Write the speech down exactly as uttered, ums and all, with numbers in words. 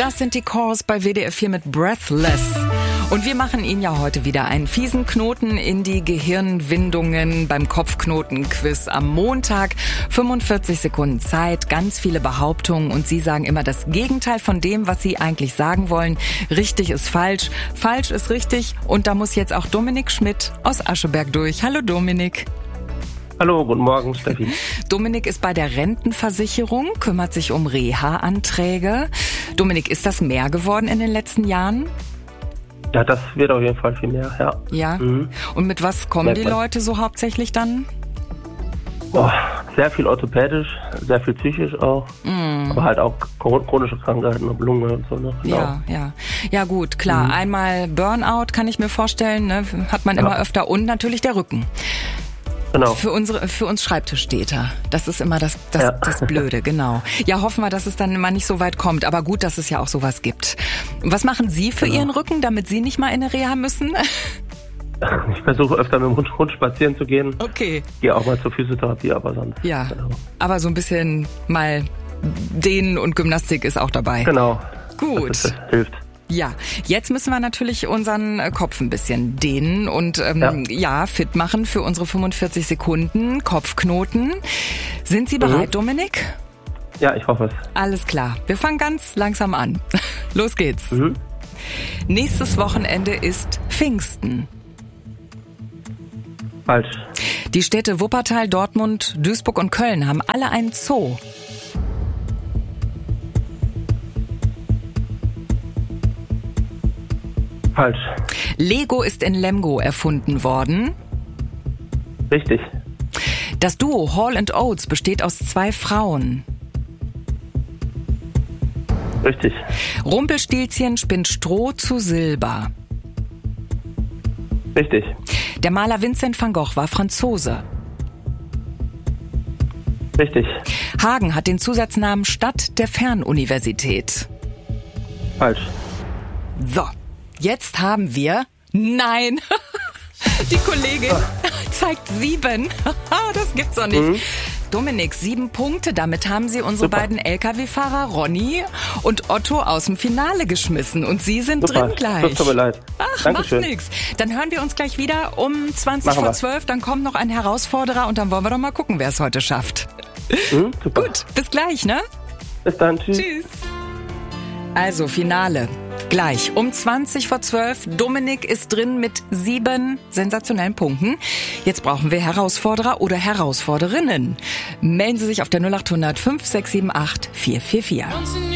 Das sind die Calls bei W D R vier mit Breathless. Und wir machen Ihnen ja heute wieder einen fiesen Knoten in die Gehirnwindungen beim Kopfknoten-Quiz am Montag. fünfundvierzig Sekunden Zeit, ganz viele Behauptungen und Sie sagen immer das Gegenteil von dem, was Sie eigentlich sagen wollen. Richtig ist falsch, falsch ist richtig und da muss jetzt auch Dominik Schmidt aus Ascheberg durch. Hallo Dominik. Hallo, guten Morgen, Steffi. Dominik ist bei der Rentenversicherung, kümmert sich um Reha-Anträge. Dominik, ist das mehr geworden in den letzten Jahren? Ja, das wird auf jeden Fall viel mehr, ja. Ja? Mhm. Und mit was kommen die Leute so hauptsächlich dann? Oh, sehr viel orthopädisch, sehr viel psychisch auch, mm. aber halt auch chronische Krankheiten und Lunge und so. Ne? Genau. Ja, ja. Ja gut, klar. Mhm. Einmal Burnout kann ich mir vorstellen, ne? Hat man ja. immer öfter und natürlich der Rücken. Genau. Für unsere, für uns Schreibtischstädter. Das ist immer das, das, ja. das Blöde, genau. Ja, hoffen wir, dass es dann immer nicht so weit kommt. Aber gut, dass es ja auch sowas gibt. Was machen Sie für genau. Ihren Rücken, damit Sie nicht mal in eine Reha müssen? Ich versuche öfter mit dem Hund, Hund spazieren zu gehen. Okay. Gehe auch mal zur Physiotherapie, aber sonst. Ja, genau. Aber so ein bisschen mal Dehnen und Gymnastik ist auch dabei. Genau. Gut. Das, das hilft. Ja, jetzt müssen wir natürlich unseren Kopf ein bisschen dehnen und ähm, ja. ja, fit machen für unsere fünfundvierzig Sekunden Kopfknoten. Sind Sie bereit, mhm. Dominik? Ja, ich hoffe es. Alles klar, wir fangen ganz langsam an. Los geht's. Mhm. Nächstes Wochenende ist Pfingsten. Falsch. Die Städte Wuppertal, Dortmund, Duisburg und Köln haben alle einen Zoo. Falsch. Lego ist in Lemgo erfunden worden. Richtig. Das Duo Hall and Oates besteht aus zwei Frauen. Richtig. Rumpelstilzchen spinnt Stroh zu Silber. Richtig. Der Maler Vincent van Gogh war Franzose. Richtig. Hagen hat den Zusatznamen Stadt der Fernuniversität. Falsch. So. Jetzt haben wir... Nein! Die Kollegin zeigt sieben. Das gibt's doch nicht. Mhm. Dominik, sieben Punkte. Damit haben Sie unsere Super. beiden L K W-Fahrer Ronny und Otto aus dem Finale geschmissen. Und Sie sind Super. drin gleich. Das tut mir leid. Ach, Dankeschön. Macht nichts. Dann hören wir uns gleich wieder um zwanzig Machen vor wir. zwölf. Dann kommt noch ein Herausforderer und dann wollen wir doch mal gucken, wer es heute schafft. Mhm, super. Gut, bis gleich, ne? Bis dann, tschüss. Tschüss. Also, Finale. Gleich um zwanzig vor zwölf. Dominik ist drin mit sieben sensationellen Punkten. Jetzt brauchen wir Herausforderer oder Herausforderinnen. Melden Sie sich auf der null acht hundert fünf sechs sieben acht vier vier vier.